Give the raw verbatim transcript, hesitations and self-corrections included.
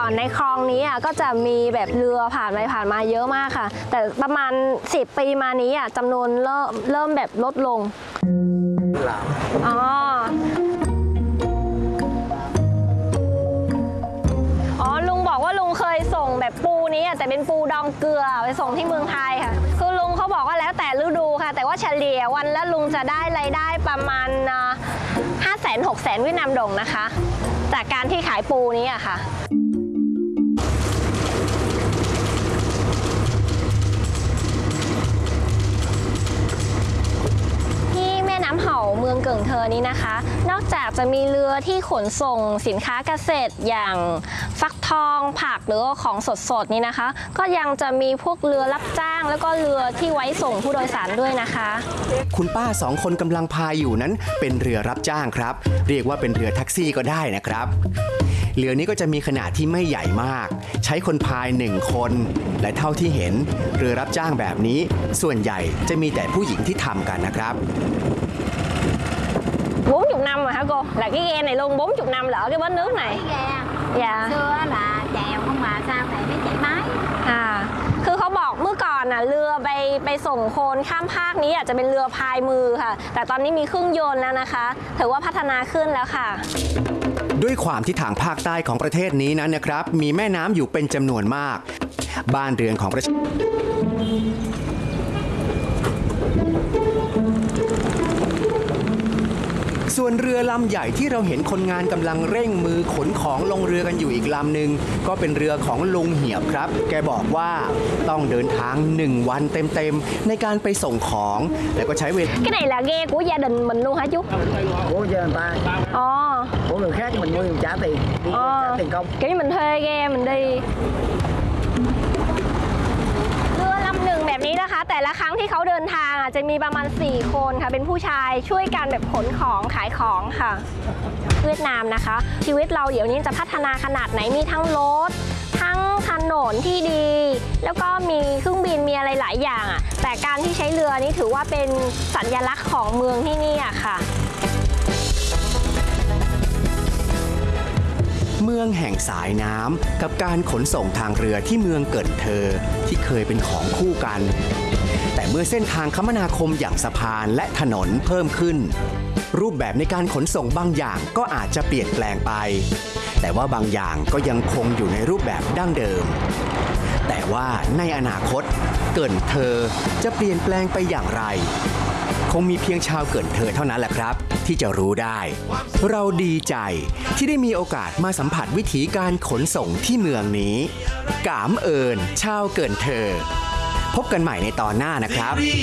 ในคลองนี้อ่ะก็จะมีแบบเรือผ่านไปผ่านมาเยอะมากค่ะแต่ประมาณสิบปีมานี้อ่ะจำนวนเริ่มเริ่มแบบลดลงอ๋ออ๋อลุงบอกว่าลุงเคยส่งแบบปูนี้แต่เป็นปูดองเกลือไปส่งที่เมืองไทยค่ะคือลุงเขาบอกว่าแล้วแต่ฤดูค่ะแต่ว่าเฉลี่ยวันละลุงจะได้รายได้ประมาณห้าแสนหกแสนเวียดนามดงนะคะจากการที่ขายปูนี้อะค่ะน้ำเห่าเมืองเกิ่งเทอนี้นะคะนอกจากจะมีเรือที่ขนส่งสินค้าเกษตรอย่างฟักทองผักหรือของสดๆนี้นะคะก็ยังจะมีพวกเรือรับจ้างแล้วก็เรือที่ไว้ส่งผู้โดยสารด้วยนะคะคุณป้าสองคนกำลังพายอยู่นั้นเป็นเรือรับจ้างครับเรียกว่าเป็นเรือแท็กซี่ก็ได้นะครับเรือนี้ก็จะมีขนาดที่ไม่ใหญ่มากใช้คนพายหนึ่งคนและเท่าที่เห็นเรือรับจ้างแบบนี้ส่วนใหญ่จะมีแต่ผู้หญิงที่ทำกันนะครับ bốn mươi năm rồi hả cô? Là cái ghe này luôn bốn mươi năm là ở cái bến nước này. Ghe. Dạ. Xưa là chèo không mà sao này mới chạy máy. À, คือเขาบอกเมื่อก่อนน่ะเรือไปไปส่งคนข้ามภาคนี้อาจจะเป็นเรือพายมือค่ะแต่ตอนนี้มีเครื่องยนต์แล้วนะคะถือว่าพัฒนาขึ้นแล้วค่ะด้วยความที่ทางภาคใต้ของประเทศนี้นั้นนะครับมีแม่น้ำอยู่เป็นจำนวนมากบ้านเรือนของประชาส่วนเรือลำใหญ่ที่เราเห็นคนงานกำลังเร่งมือขนของลงเรือกันอยู่อีกลำหนึ่งก็เป็นเรือของลุงเหียบครับแกบอกว่าต้องเดินทางหนึ่งวันเต็มๆในการไปส่งของแล้วก็ใช้เวลา Cái này là ghe của gia đình mình luôn hả chú? Của gia đình ta. Ờ. Của người khác mình mua mình trả tiền, đi ờ. trả tiền công. Kiểu như mình thuê ghe mình đi.เรือลำหนึ่งแบบนี้นะคะแต่ละครั้งที่เขาเดินทางจะมีประมาณสี่คนค่ะเป็นผู้ชายช่วยกันแบบขนของขายของค่ะเวียดนามนะคะชีวิตเราเดี๋ยวนี้จะพัฒนาขนาดไหนมีทั้งรถทั้งถนนที่ดีแล้วก็มีเครื่องบินมีอะไรหลายอย่างอ่ะแต่การที่ใช้เรือนี้ถือว่าเป็นสัญลักษณ์ของเมืองที่นี่อ่ะค่ะเมืองแห่งสายน้ำกับการขนส่งทางเรือที่เมืองเกิดเธอที่เคยเป็นของคู่กันแต่เมื่อเส้นทางคมนาคมอย่างสะพานและถนนเพิ่มขึ้นรูปแบบในการขนส่งบางอย่างก็อาจจะเปลี่ยนแปลงไปแต่ว่าบางอย่างก็ยังคงอยู่ในรูปแบบดั้งเดิมแต่ว่าในอนาคตเกิดเธอจะเปลี่ยนแปลงไปอย่างไรคงมีเพียงชาวเกิดเธอเท่านั้นแหละครับที่จะรู้ได้เราดีใจที่ได้มีโอกาสมาสัมผัสวิถีการขนส่งที่เมืองนี้กามเอิญชาวเกิดเธอพบกันใหม่ในตอนหน้านะครับ